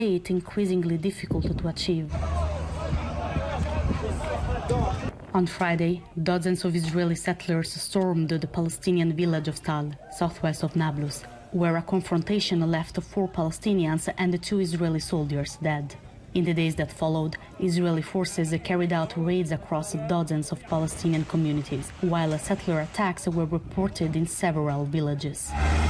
it increasingly difficult to achieve. On Friday, dozens of Israeli settlers stormed the Palestinian village of Tal, southwest of Nablus, where a confrontation left 4 Palestinians and 2 Israeli soldiers dead. In the days that followed, Israeli forces carried out raids across dozens of Palestinian communities, while settler attacks were reported in several villages.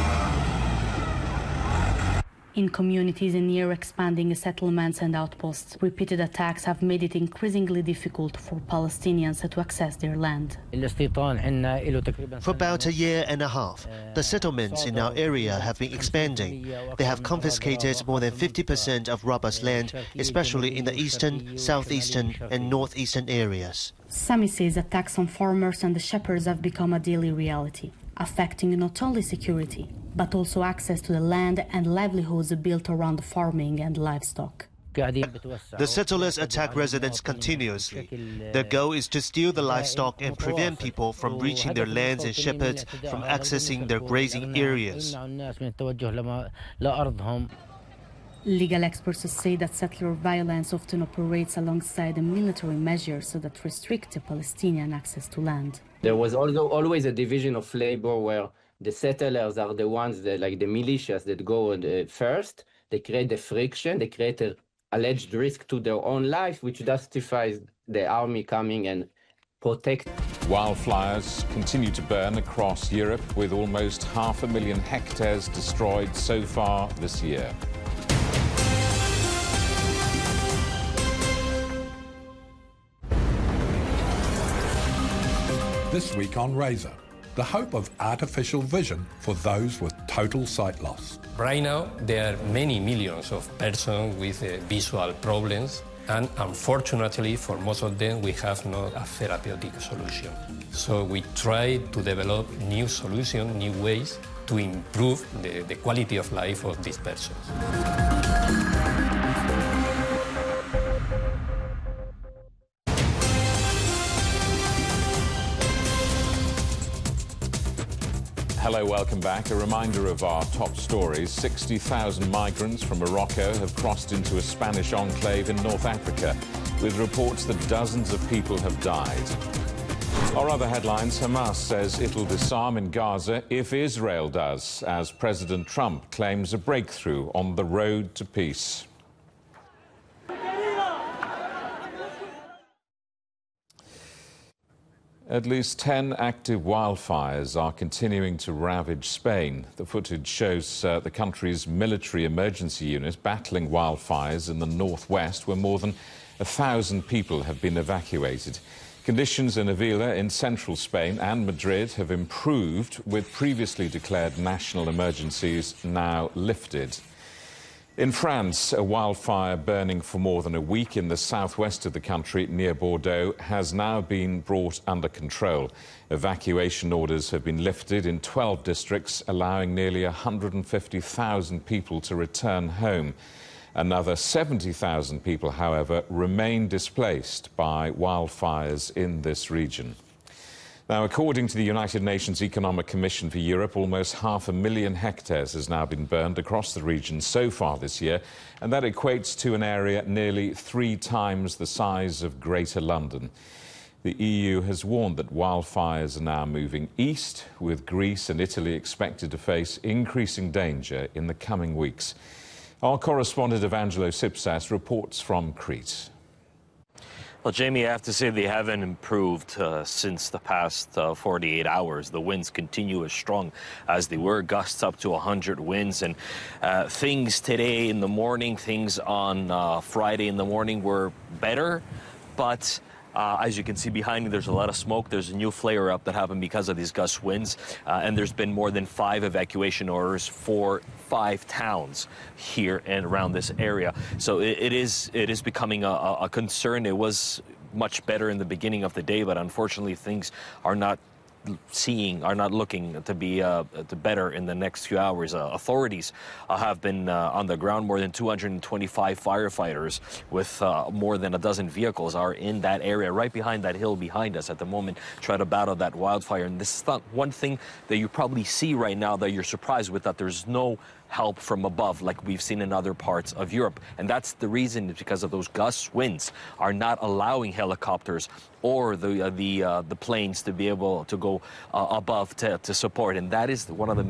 In communities near expanding settlements and outposts, repeated attacks have made it increasingly difficult for Palestinians to access their land. For about a year and a half, the settlements in our area have been expanding. They have confiscated more than 50% of Rabah's land, especially in the eastern, southeastern and northeastern areas. Sami says attacks on farmers and shepherds have become a daily reality, affecting not only security, but also access to the land and livelihoods built around farming and livestock. The settlers attack residents continuously. Their goal is to steal the livestock and prevent people from reaching their lands and shepherds from accessing their grazing areas. Legal experts say that settler violence often operates alongside the military measures that restrict Palestinian access to land. There was also always a division of labor where the settlers are the ones that, like the militias, that go first. They create the friction, they create an alleged risk to their own life, which justifies the army coming and protect. Wildfires continue to burn across Europe, with almost 500,000 hectares destroyed so far this year. This week on Razor, the hope of artificial vision for those with total sight loss. Right now, there are many millions of persons with visual problems, and unfortunately, for most of them, we have not a therapeutic solution. So we try to develop new solutions, new ways to improve the quality of life of these persons. Hello, welcome back. A reminder of our top stories. 60,000 migrants from Morocco have crossed into a Spanish enclave in North Africa, with reports that dozens of people have died. Our other headlines: Hamas says it'll disarm in Gaza if Israel does, as President Trump claims a breakthrough on the road to peace. At least 10 active wildfires are continuing to ravage Spain. The footage shows the country's military emergency unit battling wildfires in the northwest, where more than 1,000 people have been evacuated. Conditions in Avila in central Spain and Madrid have improved, with previously declared national emergencies now lifted. In France, a wildfire burning for more than a week in the southwest of the country near Bordeaux has now been brought under control. Evacuation orders have been lifted in 12 districts, allowing nearly 150,000 people to return home. Another 70,000 people, however, remain displaced by wildfires in this region. Now, according to the United Nations Economic Commission for Europe, almost 500,000 hectares has now been burned across the region so far this year, and that equates to an area nearly 3 times the size of Greater London. The EU has warned that wildfires are now moving east, with Greece and Italy expected to face increasing danger in the coming weeks. Our correspondent Evangelos Sipsas reports from Crete. Well, Jamie, I have to say they haven't improved since the past 48 hours. The winds continue as strong as they were, gusts up to 100 winds. And things today in the morning, things on Friday in the morning were better, but as you can see behind me, there's a lot of smoke. There's a new flare-up that happened because of these gust winds, and there's been more than 5 evacuation orders for 5 towns here and around this area. So it is becoming a concern. It was much better in the beginning of the day, but unfortunately things are not looking to be better in the next few hours. Authorities have been on the ground. More than 225 firefighters with more than a dozen vehicles are in that area, right behind that hill behind us at the moment, trying to battle that wildfire. And this is not one thing that you probably see right now that you're surprised with, that there's no help from above like we've seen in other parts of Europe. And that's the reason, because of those gust winds are not allowing helicopters or the planes to be able to go above to support. And that is one of the